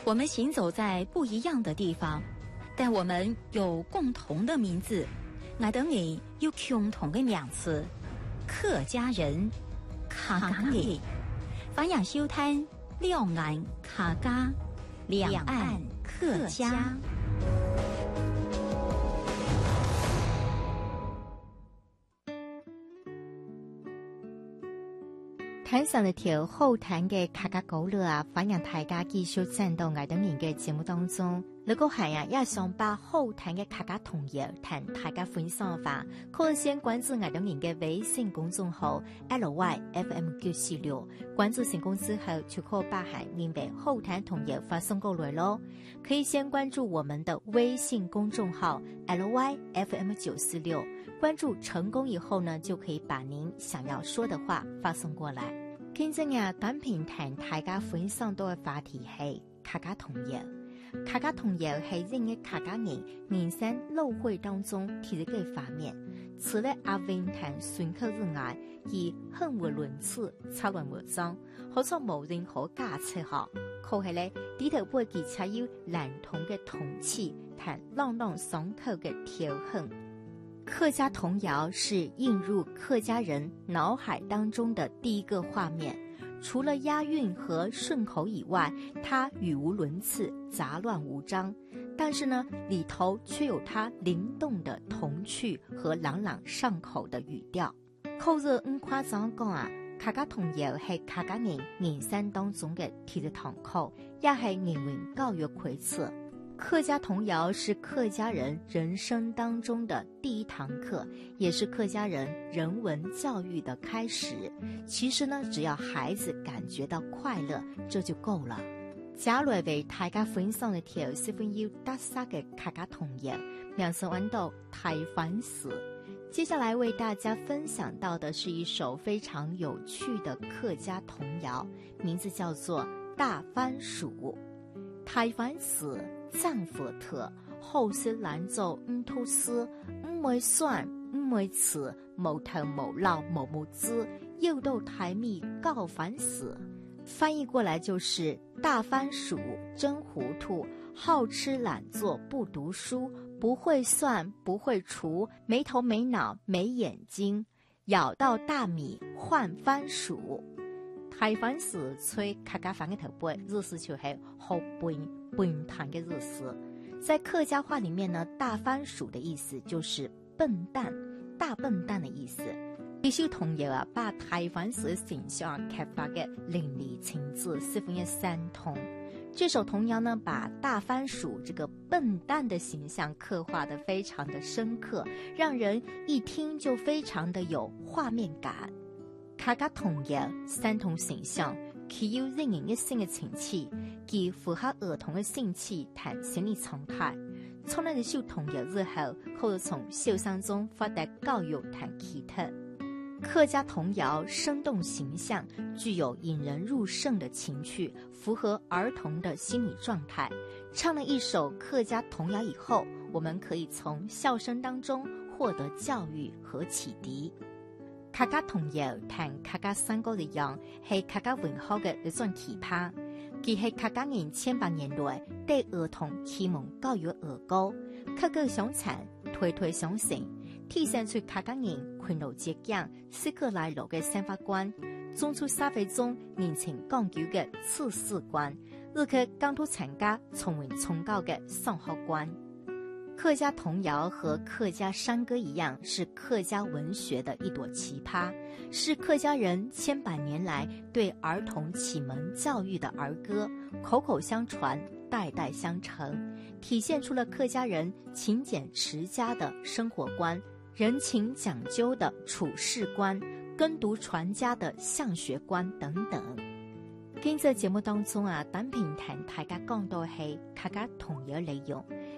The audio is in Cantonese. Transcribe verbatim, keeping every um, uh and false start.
我们行走在不一样的地方，但我们有共同的名字。我等你有共同的名字，客家人，客家人。欢迎收聽兩岸客家，兩岸客家。 睇上一條好聽嘅客家歌樂啊，歡迎大家繼續站到我等人嘅節目當中。如果係啊，也想把好聽嘅客家童謠同大家分享嘅話，可以先關注我等人嘅微信公眾號 L Y F M 九四六，關注成功之後就可以把係您嘅好聽童謠發送過來咯。可以先關注我們的微信公眾號 L Y F M 九四六，關注成功以後呢，就可以把您想要說的話發送過來。今日啊，短片同大家分享到嘅話題係客家童謠。客家童謠係因嘅客家人人生路會當中提出嘅畫面，除了阿文同孫口之外，而很無倫次、插亂無章，好似無任何價值學。可係咧，呢頭背記才有藍童嘅童氣同朗朗上口嘅調侃。客家童謠是映入客家人腦海當中的第一個畫面。除了押韻和順口以外，它語無倫次，雜亂無章，但是呢，裏頭卻有它靈動的童趣和朗朗上口的語調。扣着唔誇張講啊，客家童謠係客家人人生當中嘅鐵一堂課，也係人文教育繪冊。客家童謠是客家人人生當中的第一堂課，也是客家人人文教育的開始。其實呢，只要孩子感覺到快樂，這就夠了。接來為大家分享一條十分有特色嘅客家童謠，名稱叫做大番薯。接下來為大家分享到的是一首非常有趣的客家童謠，名字叫做大番薯。大番薯真佛特，好食難做唔吐絲，唔會酸唔會刺，無頭無腦無無滋，又到台米高番薯。翻譯過來就是大番薯真糊塗，好吃懶做不讀書，不會算不會除，沒頭沒腦沒眼睛，咬到大米換番薯。大番薯吹客家話嘅頭背，意思就係好笨笨蛋嘅意思。在客家話裏面呢，大番薯的意思就是笨蛋，大笨蛋的意思。呢首童謠啊，把大番薯嘅形象刻畫嘅淋漓盡致，十分嘅生動。這首童謠呢，把大番薯這個笨蛋的形象刻畫得非常的深刻，讓人一聽就非常的有畫面感。客家童謠生動形象，具有令人一生嘅情趣，既符合兒童嘅興趣同心理狀態。從呢首童謠之後，可以從小生中發達教育同啟特。客家童謠生動形象，具有引人入勝的情趣，符合兒童的心理狀態。唱了一首客家童謠以後，我們可以從笑聲當中獲得教育和啟迪。客家童謠同客家山歌一樣，係客家文化嘅一種奇葩。佢係客家人千百年來對兒童啟蒙教育嘅兒歌，口口相傳，推推相承，體現出客家人勤勞節儉、適可來樂嘅生活觀，種出社會中人情講究嘅處事觀，以及講出參加崇文崇教嘅生活觀。客家童謠和客家山歌一樣，是客家文學的一朵奇葩，是客家人千百年來對兒童啟蒙教育的兒歌，口口相傳，代代相承，體現出了客家人勤儉持家的生活觀，人情講究的處事觀，耕讀傳家的向學觀等等。今次節目當中啊，短片同大家講到係客家童謠內容。